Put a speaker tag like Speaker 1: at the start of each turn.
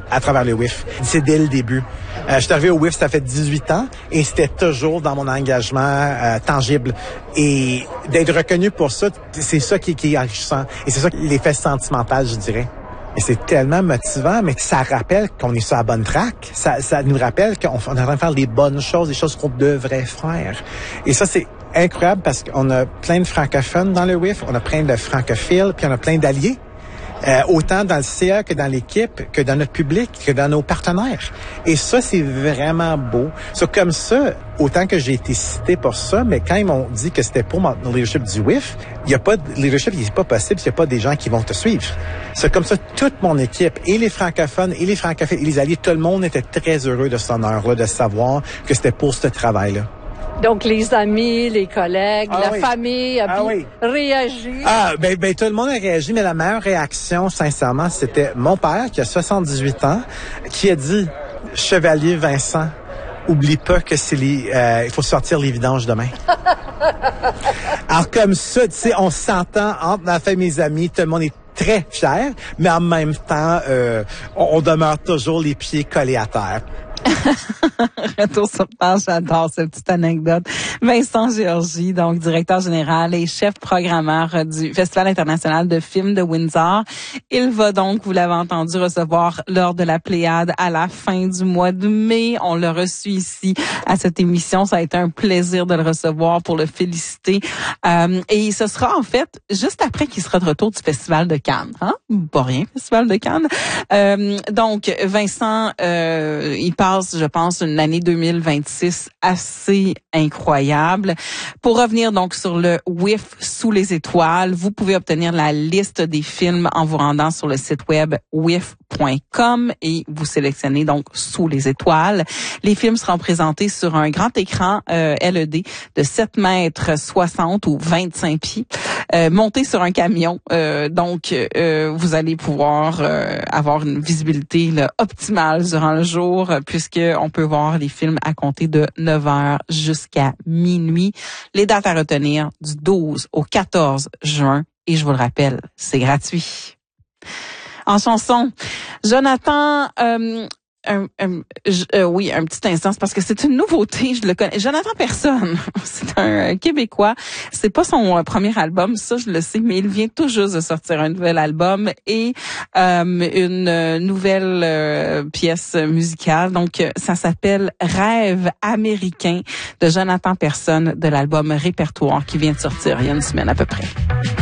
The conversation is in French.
Speaker 1: à travers le WIF. C'est dès le début. Je suis arrivé au WIF, ça fait 18 ans et c'était toujours dans mon engagement tangible. Et d'être reconnu pour ça, c'est ça qui est enrichissant. Et c'est ça l'effet sentimental, je dirais. Et c'est tellement motivant, mais que ça rappelle qu'on est sur la bonne track. Ça nous rappelle qu'on est en train de faire les bonnes choses, des choses qu'on devrait faire. Et ça, c'est incroyable parce qu'on a plein de francophones dans le WIF, on a plein de francophiles, puis on a plein d'alliés. Autant dans le CA que dans l'équipe, que dans notre public, que dans nos partenaires. Et ça, c'est vraiment beau. C'est comme ça, autant que j'ai été cité pour ça, mais quand ils m'ont dit que c'était pour mon leadership du WIF, il y a pas de leadership, il n'est pas possible s'il n'y a pas des gens qui vont te suivre. C'est comme ça, toute mon équipe, et les francophones, et les francophiles, et les alliés, tout le monde était très heureux de cet honneur-là, de savoir que c'était pour ce travail-là.
Speaker 2: Donc, les amis, les collègues, la famille a réagi.
Speaker 1: Ben, tout le monde a réagi, mais la meilleure réaction, sincèrement, c'était mon père, qui a 78 ans, qui a dit, Chevalier Vincent, oublie pas que il faut sortir les vidanges demain. Alors, comme ça, tu sais, on s'entend entre ma famille et mes amis, tout le monde est très fier, mais en même temps, on demeure toujours les pieds collés à terre.
Speaker 3: Retour sur page, j'adore cette petite anecdote. Vincent Géorgie, donc directeur général et chef programmeur du Festival international de films de Windsor. Il va donc, vous l'avez entendu, recevoir l'ordre de la Pléiade à la fin du mois de mai. On l'a reçu ici à cette émission. Ça a été un plaisir de le recevoir, pour le féliciter. Et ce sera en fait juste après qu'il sera de retour du Festival de Cannes. Hein? Pas rien, Festival de Cannes. Donc, Vincent, il passe, je pense, une année 2026 assez incroyable. Pour revenir donc sur le WIF Sous les étoiles, vous pouvez obtenir la liste des films en vous rendant sur le site web wif.com et vous sélectionnez donc Sous les étoiles. Les films seront présentés sur un grand écran LED de 7 mètres 60 ou 25 pieds, monté sur un camion. Donc, vous allez pouvoir avoir une visibilité là, optimale durant le jour, puisque on peut voir les films à compter de 9h jusqu'à minuit. Les dates à retenir du 12 au 14 juin. Et je vous le rappelle, c'est gratuit. En chanson, Jonathan... oui, un petit instant, c'est parce que c'est une nouveauté, je le connais. Jonathan Personne, c'est un Québécois. C'est pas son premier album, ça je le sais, mais il vient tout juste de sortir un nouvel album et une nouvelle pièce musicale. Donc, ça s'appelle Rêve américain de Jonathan Personne de l'album Répertoire qui vient de sortir il y a une semaine à peu près.